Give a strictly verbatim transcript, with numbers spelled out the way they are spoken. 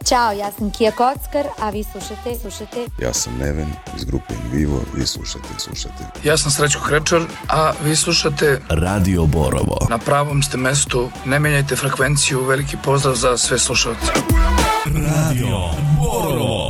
Ćao, ja sam Kija Kockar, a vi slušate, slušate. Ja sam Neven iz grupe In Vivo, vi slušate, slušate. Ja sam Srećko Krečar, a vi slušate Radio Borovo. Na pravom ste mestu, ne menjajte frekvenciju, veliki pozdrav za sve slušalce. Radio Borovo.